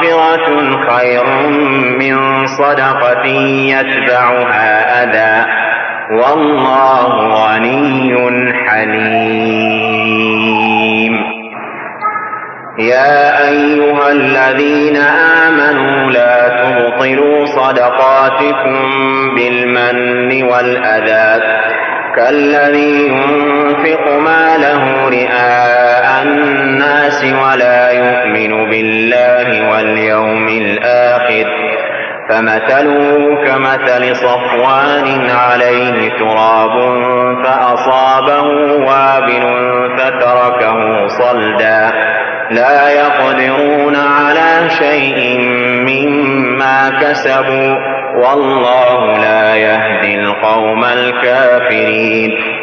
مغفرة خير من صدقة يتبعها أذى والله غني حليم. يا أيها الذين آمنوا لا تبطلوا صدقاتكم بالمن والأذى كالذي ينفق ماله رئاء الناس ولا يؤمن بالله واليوم الآخر فمثله كمثل صفوان عليه تراب فأصابه وابل فتركه صلدا لا يقدرون على شيء مما كسبوا والله لا يهدي القوم الكافرين.